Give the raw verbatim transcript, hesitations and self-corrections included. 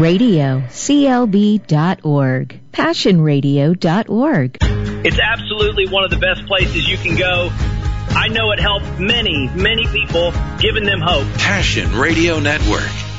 radio c l b dot org, passion radio dot org. It's absolutely one of the best places you can go. I know it helped many, many people, giving them hope. Passion Radio Network.